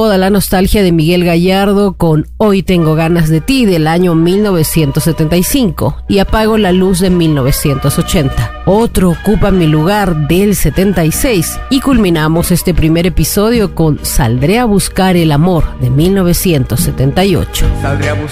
toda la nostalgia de Miguel Gallardo con Hoy tengo ganas de ti del año 1975 y Apago la luz de 1980. Otro ocupa mi lugar del 76 y culminamos este primer episodio con Saldré a buscar el amor de 1978.